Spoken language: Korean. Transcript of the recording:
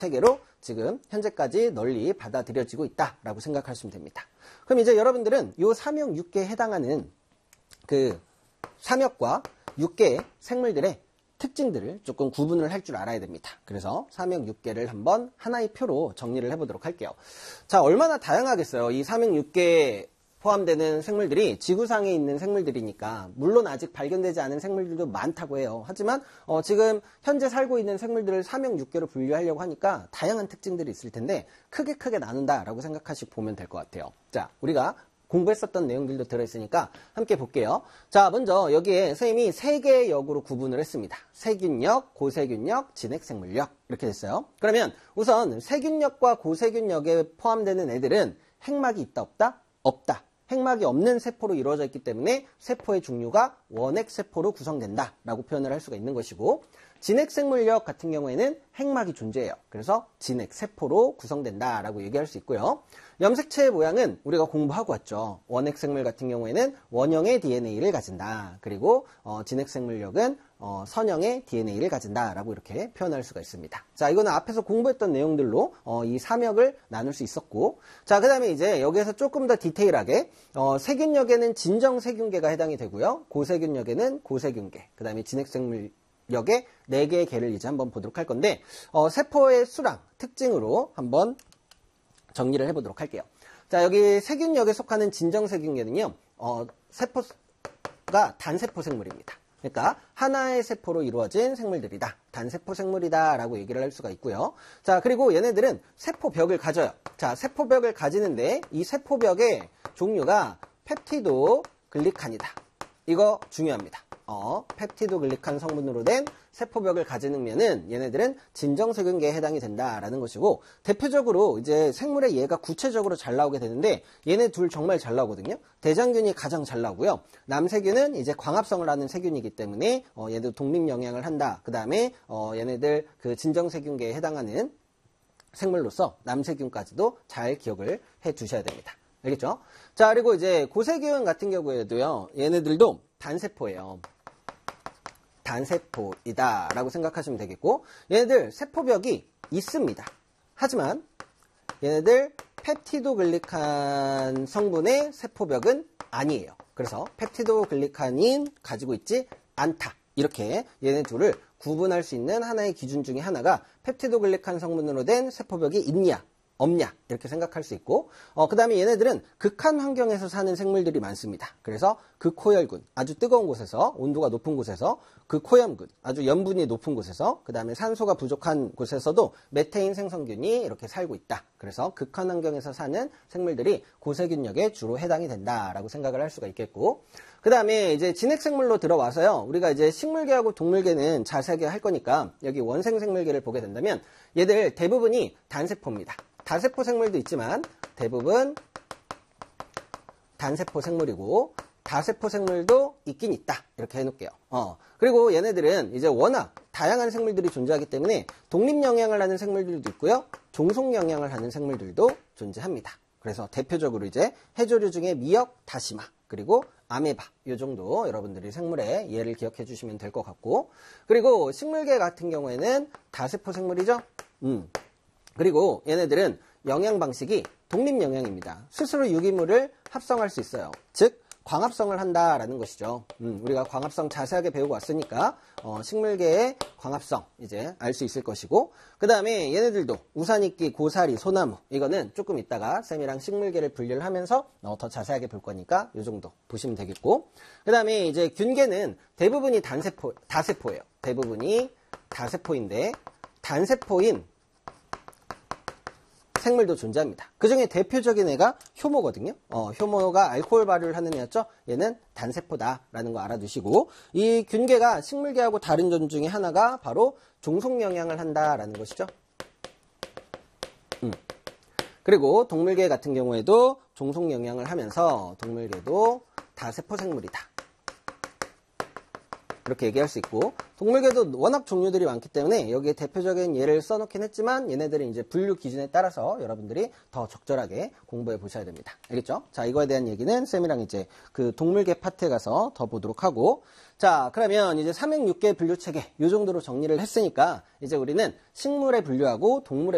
체계로 지금 현재까지 널리 받아들여지고 있다라고 생각하시면 됩니다. 그럼 이제 여러분들은 이 삼역 6개에 해당하는 그 삼역과 6개의 생물들의 특징들을 조금 구분을 할 줄 알아야 됩니다. 그래서 삼역 6개를 한번 하나의 표로 정리를 해보도록 할게요. 자, 얼마나 다양하겠어요. 이 삼역 6개에 포함되는 생물들이 지구상에 있는 생물들이니까 물론 아직 발견되지 않은 생물들도 많다고 해요. 하지만 지금 현재 살고 있는 생물들을 삼역 6개로 분류하려고 하니까 다양한 특징들이 있을 텐데 크게 나눈다라고 생각하시고 보면 될 것 같아요. 자, 우리가 공부했었던 내용들도 들어있으니까 함께 볼게요. 자, 먼저 여기에 선생님이 3개의 역으로 구분을 했습니다. 세균역, 고세균역, 진핵생물역 이렇게 됐어요. 그러면 우선 세균역과 고세균역에 포함되는 애들은 핵막이 있다 없다? 없다. 핵막이 없는 세포로 이루어져 있기 때문에 세포의 종류가 원핵세포로 구성된다 라고 표현을 할 수가 있는 것이고, 진핵생물역 같은 경우에는 핵막이 존재해요. 그래서 진핵세포로 구성된다 라고 얘기할 수 있고요. 염색체의 모양은 우리가 공부하고 왔죠. 원핵생물 같은 경우에는 원형의 DNA를 가진다. 그리고 진핵생물역은 선형의 DNA를 가진다 라고 이렇게 표현할 수가 있습니다. 자, 이거는 앞에서 공부했던 내용들로 이 삼역을 나눌 수 있었고, 자, 그 다음에 이제 여기에서 조금 더 디테일하게 세균역에는 진정세균계가 해당이 되고요. 고세균역에는 고세균계, 그 다음에 진핵생물역의 4개의 계를 이제 한번 보도록 할 건데, 세포의 수랑, 특징으로 한번 정리를 해보도록 할게요. 자, 여기 세균역에 속하는 진정세균계는요, 세포가 단세포 생물입니다. 그러니까 하나의 세포로 이루어진 생물들이다. 단세포 생물이다 라고 얘기를 할 수가 있고요. 자, 그리고 얘네들은 세포벽을 가져요. 자, 세포벽을 가지는데 이 세포벽의 종류가 펩티도 글리칸이다. 이거 중요합니다. 펩티도 글리칸 성분으로 된 세포벽을 가지는 면은 얘네들은 진정세균계에 해당이 된다라는 것이고, 대표적으로 이제 생물의 얘가 구체적으로 잘 나오게 되는데 얘네 둘 정말 잘 나오거든요. 대장균이 가장 잘 나오고요. 남세균은 이제 광합성을 하는 세균이기 때문에 얘도 독립 영양을 한다. 그 다음에 얘네들 그 진정세균계에 해당하는 생물로서 남세균까지도 잘 기억을 해 두셔야 됩니다. 알겠죠? 자, 그리고 이제 고세균 같은 경우에도요, 얘네들도 단세포예요. 단세포이다 라고 생각하시면 되겠고, 얘네들 세포벽이 있습니다. 하지만 얘네들 펩티도글리칸 성분의 세포벽은 아니에요. 그래서 펩티도글리칸인 가지고 있지 않다. 이렇게 얘네 둘을 구분할 수 있는 하나의 기준 중에 하나가 펩티도글리칸 성분으로 된 세포벽이 있냐 없냐 이렇게 생각할 수 있고, 그 다음에 얘네들은 극한 환경에서 사는 생물들이 많습니다. 그래서 극호열군, 아주 뜨거운 곳에서, 온도가 높은 곳에서, 극호염군, 아주 염분이 높은 곳에서, 그 다음에 산소가 부족한 곳에서도 메테인 생성균이 이렇게 살고 있다. 그래서 극한 환경에서 사는 생물들이 고세균역에 주로 해당이 된다라고 생각을 할 수가 있겠고, 그 다음에 이제 진핵생물로 들어와서요, 우리가 이제 식물계하고 동물계는 자세하게 할 거니까 여기 원생생물계를 보게 된다면 얘들 대부분이 단세포입니다. 다세포 생물도 있지만 대부분 단세포 생물이고, 다세포 생물도 있긴 있다. 이렇게 해놓을게요. 그리고 얘네들은 이제 워낙 다양한 생물들이 존재하기 때문에 독립 영양을 하는 생물들도 있고요. 종속 영양을 하는 생물들도 존재합니다. 그래서 대표적으로 이제 해조류 중에 미역, 다시마, 그리고 아메바, 이 정도 여러분들이 생물의 예를 기억해 주시면 될 것 같고, 그리고 식물계 같은 경우에는 다세포 생물이죠. 그리고 얘네들은 영양 방식이 독립 영양입니다. 스스로 유기물을 합성할 수 있어요. 즉 광합성을 한다라는 것이죠. 우리가 광합성 자세하게 배우고 왔으니까 식물계의 광합성 이제 알 수 있을 것이고, 그 다음에 얘네들도 우산이끼, 고사리, 소나무, 이거는 조금 이따가 쌤이랑 식물계를 분류를 하면서 더 자세하게 볼 거니까 이 정도 보시면 되겠고, 그 다음에 이제 균계는 대부분이 다세포예요. 대부분이 다세포인데 단세포인 생물도 존재합니다. 그 중에 대표적인 애가 효모거든요. 효모가 알코올 발효를 하는 애였죠. 얘는 단세포다라는 거 알아두시고, 이 균계가 식물계하고 다른 점 중에 하나가 바로 종속 영양을 한다라는 것이죠. 그리고 동물계 같은 경우에도 종속 영양을 하면서 동물계도 다세포 생물이다. 이렇게 얘기할 수 있고, 동물계도 워낙 종류들이 많기 때문에 여기에 대표적인 예를 써놓긴 했지만 얘네들은 이제 분류 기준에 따라서 여러분들이 더 적절하게 공부해 보셔야 됩니다. 알겠죠? 자, 이거에 대한 얘기는 쌤이랑 이제 그 동물계 파트에 가서 더 보도록 하고, 자, 그러면 이제 삼역 6개 분류 체계 이 정도로 정리를 했으니까 이제 우리는 식물의 분류하고 동물의